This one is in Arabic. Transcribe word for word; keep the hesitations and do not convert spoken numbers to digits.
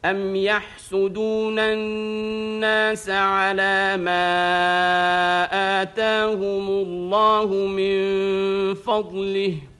أم يحسدون الناس على ما آتاهم الله من فضله